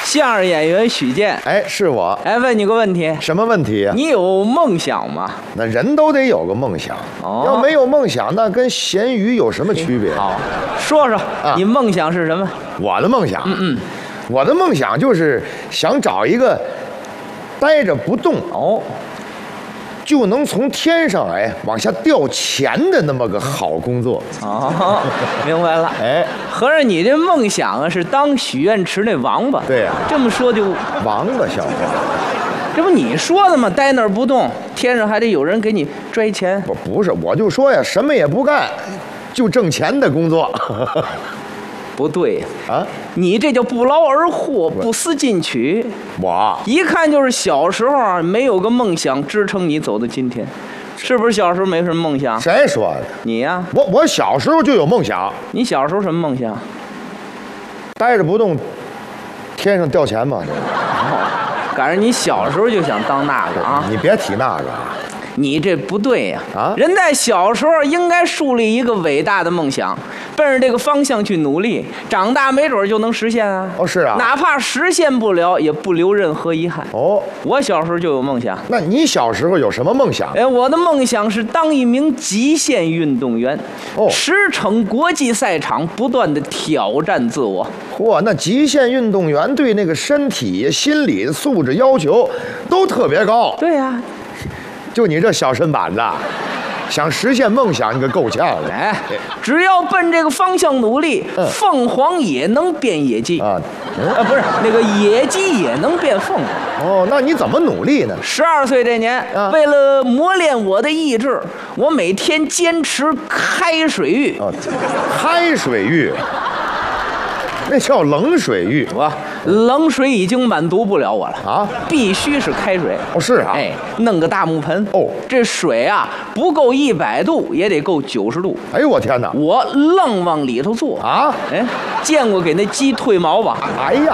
相声演员许健。 哎，是我。 哎，问你个问题， 什么问题呀？ 你有梦想吗？ 那人都得有个梦想，要没有梦想，那跟咸鱼有什么区别？ 好，说说你梦想是什么？ 我的梦想，我的梦想就是想找一个待着不动就能从天上往下掉钱的那么个好工作。 哦，明白了。 哎， 合着你这梦想啊是当许愿池那王八？ 对呀， 这么说就王八像话。 这不你说的吗？待那儿不动，天上还得有人给你拽钱。 不是，我就说呀，什么也不干，就挣钱的工作。 不对啊， 你这叫不劳而获，不思进取。 我一看就是小时候啊，没有个梦想支撑你走到今天，是不是？小时候没什么梦想？ 谁说的？ 你呀， 我小时候就有梦想。 你小时候什么梦想？ 待着不动，天上掉钱嘛。 赶上你小时候就想当那个啊！ 你别提那个。 你这不对呀！人在小时候应该树立一个伟大的梦想，奔着这个方向去努力，长大没准就能实现啊！ 哦，是啊， 哪怕实现不了，也不留任何遗憾。 哦， 我小时候就有梦想。 那你小时候有什么梦想？ 哎，我的梦想是当一名极限运动员，驰骋国际赛场，不断的挑战自我。 嚯，那极限运动员对那个身体、心理素质要求都特别高。 对呀。 就你这小身板子，想实现梦想，你可够呛的。 哎，只要奔这个方向努力，凤凰也能变野鸡啊！不是那个野鸡也能变凤凰。 哦，那你怎么努力呢 ？12岁这年，为了磨练我的意志，我每天坚持开水浴。 开水浴。那叫冷水浴， 冷水已经满足不了我了啊！ 必须是开水。 哦，是啊， 哎，弄个大木盆，这水啊不够100度，也得够90度。 哎呦我天哪！ 我愣往里头坐啊！ 哎，见过给那鸡褪毛吧？ 哎呀！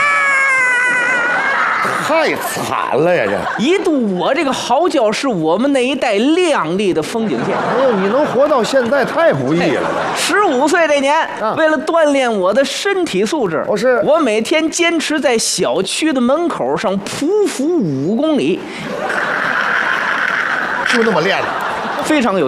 太惨了呀！这一度我这个嚎叫是我们那一带亮丽的风景线。 哎呦，你能活到现在太不易了。 15岁这年，为了锻炼我的身体素质，我每天坚持在小区的门口上匍匐5公里， 就那么练的， 非常有。